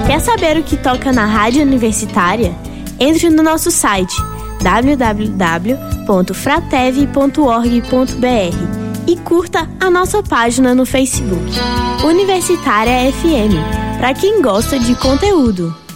Quer saber o que toca na Rádio Universitária? Entre no nosso site www.fratev.org.br e curta a nossa página no Facebook, Universitária FM, para quem gosta de conteúdo.